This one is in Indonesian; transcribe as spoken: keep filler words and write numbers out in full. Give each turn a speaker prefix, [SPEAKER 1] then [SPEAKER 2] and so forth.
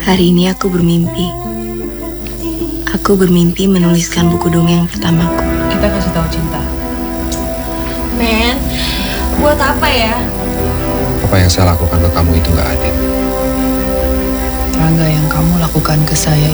[SPEAKER 1] Hari ini aku bermimpi. Aku bermimpi menuliskan buku dongeng pertamaku.
[SPEAKER 2] Kita kasih tahu cinta.
[SPEAKER 3] Men, buat apa ya?
[SPEAKER 4] Apa yang saya lakukan ke kamu itu gak adil.
[SPEAKER 2] Rangga, yang kamu lakukan ke saya